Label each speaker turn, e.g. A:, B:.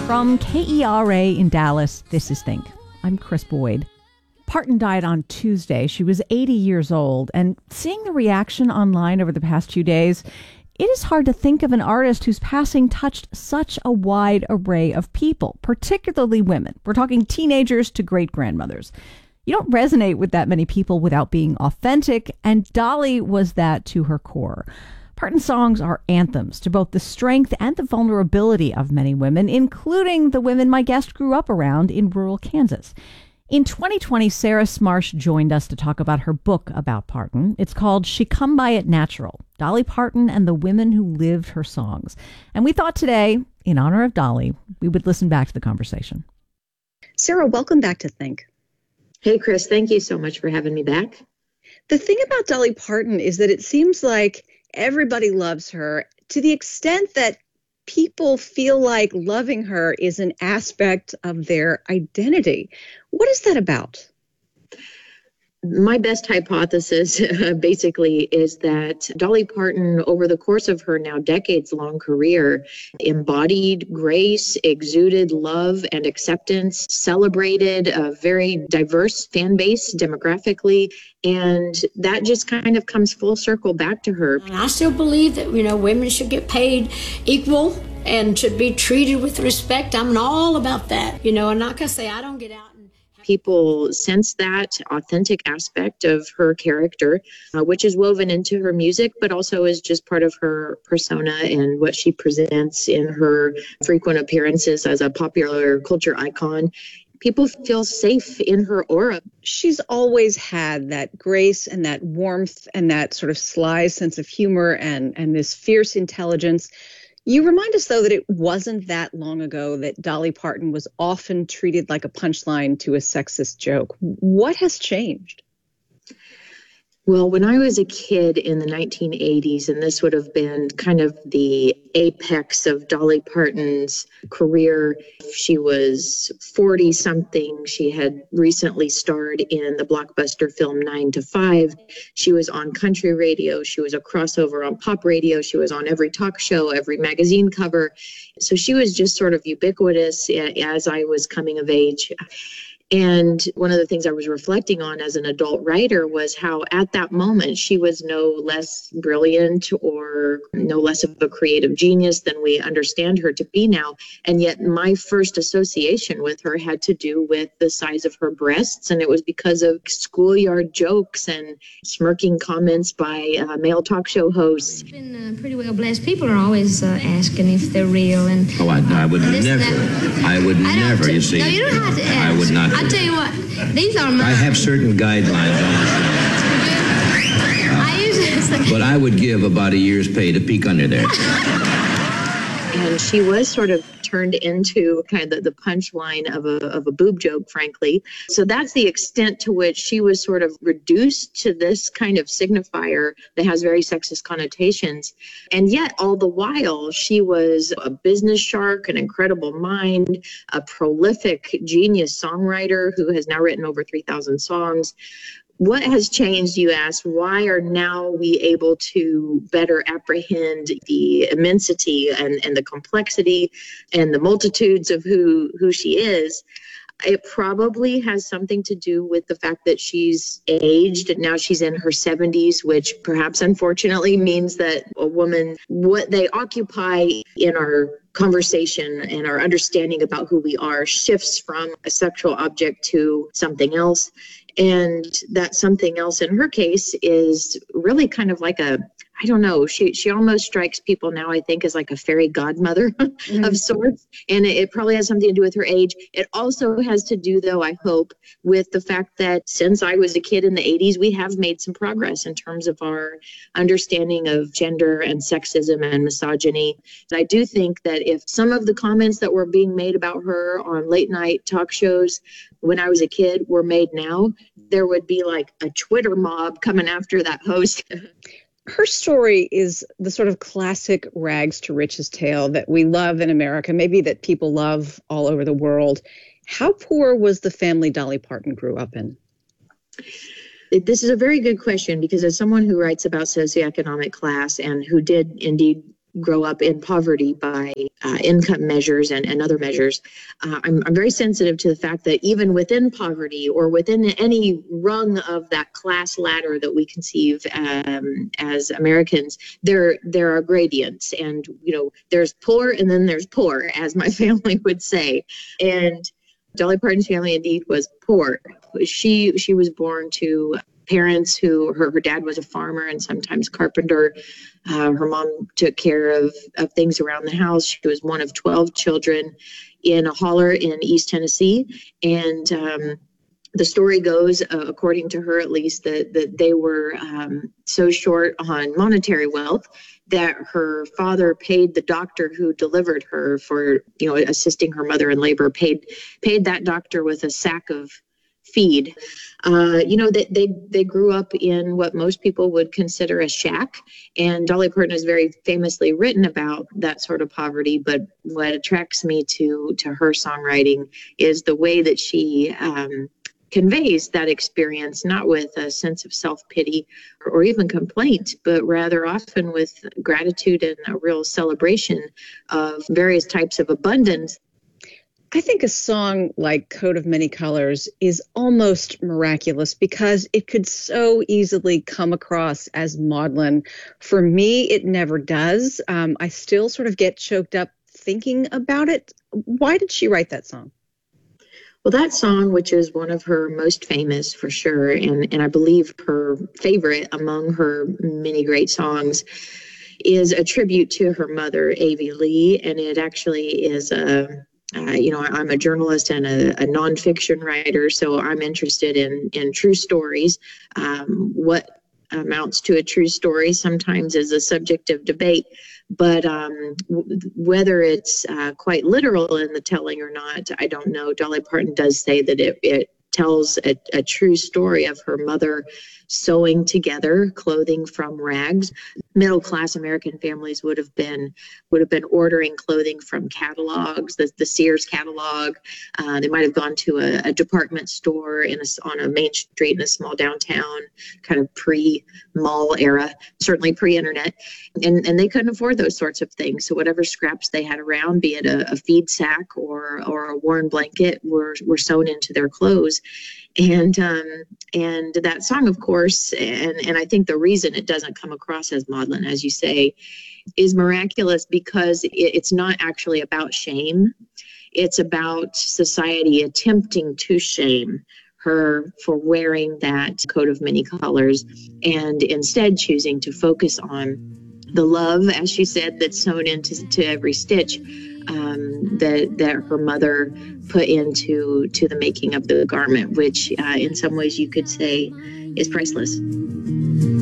A: From KERA in Dallas, this is Think. I'm Chris Boyd. Parton died on Tuesday. She was 80 years old, and seeing the reaction online over the past few days, it is hard to think of an artist whose passing touched such a wide array of people, particularly women. We're talking teenagers to great-grandmothers. You don't resonate with that many people without being authentic, and Dolly was that to her core. Parton's songs are anthems to both the strength and the vulnerability of many women, including the women my guest grew up around in rural Kansas. In 2020, Sarah Smarsh joined us to talk about her book about Parton. It's called She Come By It Natural, Dolly Parton and the Women Who Lived Her Songs. And we thought today, in honor of Dolly, we would listen back to the conversation.
B: Sarah, welcome back to Think.
C: Hey, Chris, thank you so much for having me back.
B: The thing about Dolly Parton is that it seems like everybody loves her to the extent that people feel like loving her is an aspect of their identity. What is that about?
C: My best hypothesis basically is that Dolly Parton, over the course of her now decades-long career, embodied grace, exuded love and acceptance, celebrated a very diverse fan base demographically, and that just kind of comes full circle back to her.
D: And I still believe that, women should get paid equal and should be treated with respect. I'm all about that, and not going to say I don't get out.
C: People sense that authentic aspect of her character, which is woven into her music, but also is just part of her persona and what she presents in her frequent appearances as a popular culture icon. People feel safe in her aura.
B: She's always had that grace and that warmth and that sort of sly sense of humor and this fierce intelligence. You remind us, though, that it wasn't that long ago that Dolly Parton was often treated like a punchline to a sexist joke. What has changed?
C: Well, when I was a kid in the 1980s, and this would have been kind of the apex of Dolly Parton's career, she was 40-something. She had recently starred in the blockbuster film 9 to 5. She was on country radio. She was a crossover on pop radio. She was on every talk show, every magazine cover. So she was just sort of ubiquitous as I was coming of age. And one of the things I was reflecting on as an adult writer was how at that moment she was no less brilliant or no less of a creative genius than we understand her to be now. And yet my first association with her had to do with the size of her breasts. And it was because of schoolyard jokes and smirking comments by male talk show hosts.
E: It's been pretty well blessed. People are always asking if they're real. And
F: I would never. I would never, you see.
E: No, you don't have to ask.
F: I would not.
E: I'll tell you what, these are mine.
F: I have certain guidelines on this. But I would give about a year's pay to peek under there.
C: And she was sort of turned into kind of the punchline of a boob joke, frankly. So that's the extent to which she was sort of reduced to this kind of signifier that has very sexist connotations. And yet, all the while, she was a business shark, an incredible mind, a prolific genius songwriter who has now written over 3,000 songs. What has changed, you ask? Why are now we able to better apprehend the immensity and the complexity and the multitudes of who she is? It probably has something to do with the fact that she's aged. Now she's in her 70s, which perhaps unfortunately means that a woman, what they occupy in our conversation and our understanding about who we are shifts from a sexual object to something else. And that something else in her case is really kind of like I don't know, she almost strikes people now, I think, as like a fairy godmother of sorts. And it probably has something to do with her age. It also has to do, though, I hope, with the fact that since I was a kid in the 80s, we have made some progress in terms of our understanding of gender and sexism and misogyny. And I do think that if some of the comments that were being made about her on late night talk shows when I was a kid were made now, there would be like a Twitter mob coming after that host.
B: Her story is the sort of classic rags to riches tale that we love in America, maybe that people love all over the world. How poor was the family Dolly Parton grew up in?
C: This is a very good question, because as someone who writes about socioeconomic class and who did indeed grow up in poverty by income measures and other measures. I'm very sensitive to the fact that even within poverty or within any rung of that class ladder that we conceive as Americans, there are gradients, and there's poor and then there's poor, as my family would say. And Dolly Parton's family indeed was poor. She was born to parents who her dad was a farmer and sometimes carpenter. Her mom took care of things around the house. She was one of 12 children in a holler in East Tennessee. And the story goes, according to her at least, that they were so short on monetary wealth that her father paid the doctor who delivered her for, assisting her mother in labor, paid that doctor with a sack of feed. They grew up in what most people would consider a shack, and Dolly Parton has very famously written about that sort of poverty. But what attracts me to her songwriting is the way that she conveys that experience, not with a sense of self-pity or even complaint, but rather often with gratitude and a real celebration of various types of abundance.
B: I think a song like Coat of Many Colors is almost miraculous because it could so easily come across as maudlin. For me, it never does. I still sort of get choked up thinking about it. Why did she write that song?
C: Well, that song, which is one of her most famous for sure, and I believe her favorite among her many great songs, is a tribute to her mother, Avie Lee, and it actually is I'm a journalist and a nonfiction writer, so I'm interested in true stories. What amounts to a true story sometimes is a subject of debate, but whether it's quite literal in the telling or not, I don't know. Dolly Parton does say that it tells a true story of her mother sewing together clothing from rags. Middle-class American families would have been ordering clothing from catalogs, the Sears catalog. They might have gone to a department store on a main street in a small downtown, kind of pre-mall era, certainly pre-internet, and they couldn't afford those sorts of things. So whatever scraps they had around, be it a feed sack or a worn blanket, were sewn into their clothes. And that song, of course, and I think the reason it doesn't come across as maudlin, as you say, is miraculous because it's not actually about shame. It's about society attempting to shame her for wearing that coat of many colors and instead choosing to focus on the love, as she said, that's sewn into every stitch that her mother put into the making of the garment, which in some ways you could say is priceless.